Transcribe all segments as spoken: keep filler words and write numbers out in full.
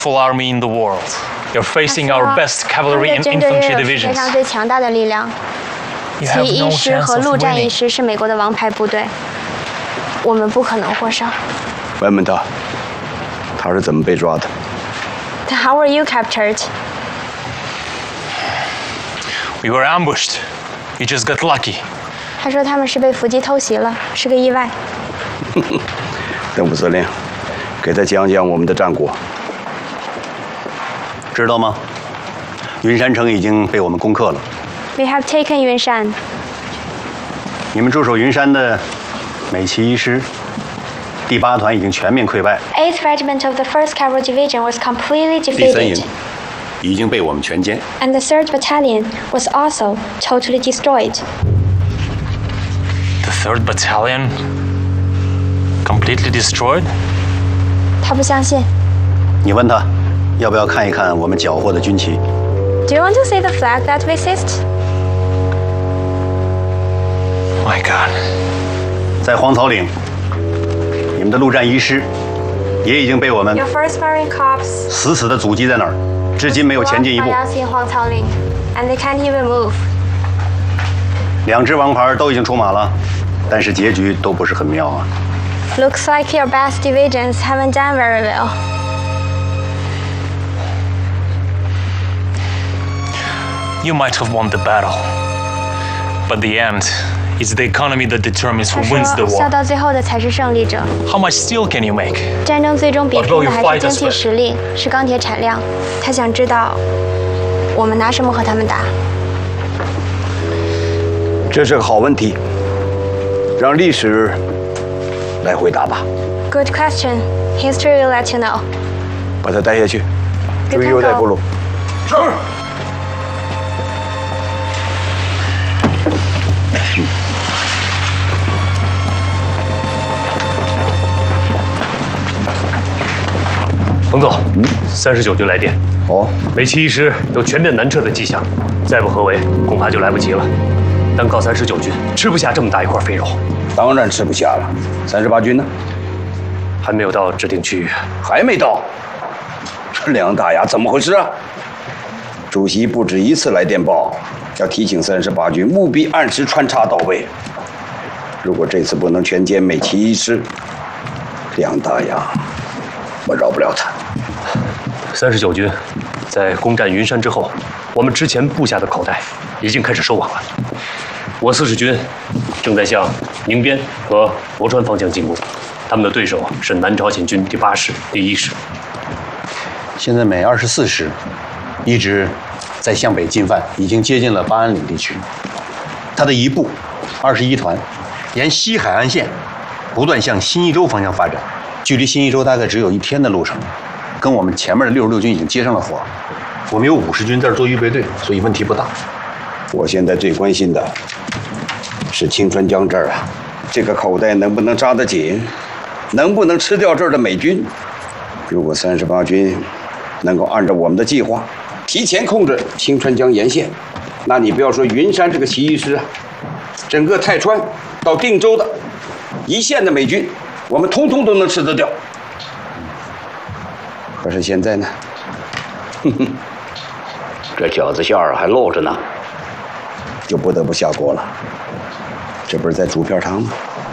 full army in the world. You're facing our best cavalry and infantry divisions. 世界上最强大的力量，其一师和陆战一师是美国的王牌部队，我们不可能获胜。 问问他，他是怎么被抓的 ？How were you captured? We were ambushed. You just got lucky. 他说他们是被伏击偷袭了，是个意外。 邓副司令，给他讲讲我们的战果。 知道吗？云山城已经被我们攻克了。 We have taken 云山。 你们驻守云山的美骑一师第八团已经全面溃败。 Eighth Regiment of the First Cavalry Division was completely 第三营 defeated. 已经被我们全歼。 And the third Battalion was also totally destroyed. The third Battalion completely destroyed? 他不相信。 你问他，要不要看一看我们缴获的军旗 Do you want to see the flag that we seized? My God. 在黄草岭，你们的陆战一师也已经被我们 Your first Marine Corps 死死地阻击在那儿，至今没有前进一步。 黄草岭 and they can't even move. 两支王牌都已经出马了，但是结局都不是很妙啊。 Looks like your best divisions haven't done very well. You might have won the battle, but the end is the economy that determines who wins the 笑 war. 到最后的才是胜利者。 How much steel can you make? 战争最终比 What 拼 will 的 you 还是 fight 经 us 济 with? 实力，是钢铁产量。他想知道我们拿什么和他们打。 这是个好问题，让历史来回答吧。 Good question. History will let you know. 把他带下去，注意 can 优待 go. 俘虏。是。 彭总，三十九军来电， 哦， 美骑一师有全面南撤的迹象，再不合围，恐怕就来不及了。单靠三十九军吃不下这么大一块肥肉， 当然吃不下了。三十八军呢？ 还没有到指定区域， 还没到。这梁大牙怎么回事啊？主席不止一次来电报，要提醒三十八军务必按时穿插到位。如果这次不能全歼美骑一师，梁大牙，我饶不了他。 三十九军在攻占云山之后，我们之前布下的口袋已经开始收网了。我四十军正在向宁边和罗川方向进攻，他们的对手是南朝鲜军第八师、第一师。 现在美二十四师一直在向北进犯，已经接近了巴安岭地区。他的一部二十一团沿西海岸线不断向新一州方向发展，距离新一州大概只有一天的路程，跟我们前面的六十六军已经接上了火。我们有五十军在这做预备队，所以问题不大。 我现在最关心的是清川江这儿啊，这个口袋能不能扎得紧，能不能吃掉这儿的美军？如果三十八军能够按照我们的计划提前控制清川江沿线，那你不要说云山这个起义师啊，整个泰川到定州的一线的美军，我们通通都能吃得掉。可是现在呢，哼哼，这饺子馅儿还露着呢，就不得不下锅了。这不是在煮片汤吗？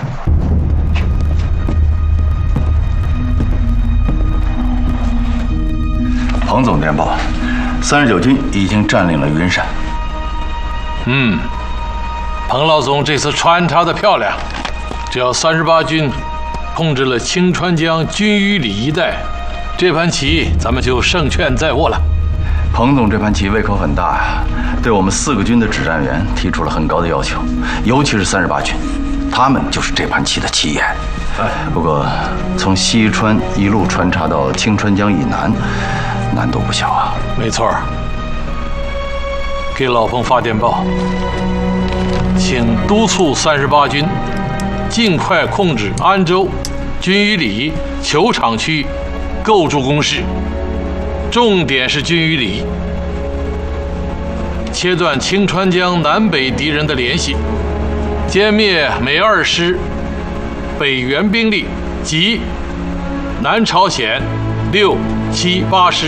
彭总电报，三十九军已经占领了云山。 嗯，彭老总这次穿插的漂亮，只要三十八军控制了清川江军隅里一带，这盘棋咱们就胜券在握了。 彭总这盘棋胃口很大呀，对我们四个军的指战员提出了很高的要求，尤其是三十八军，他们就是这盘棋的棋眼。不过从西川一路穿插到清川江以南，难度不小啊。 没错，给老彭发电报，请督促三十八军尽快控制安州、军隅里、球场区，构筑工事，重点是军隅里，切断清川江南北敌人的联系，歼灭美二师北援兵力及南朝鲜六七八师。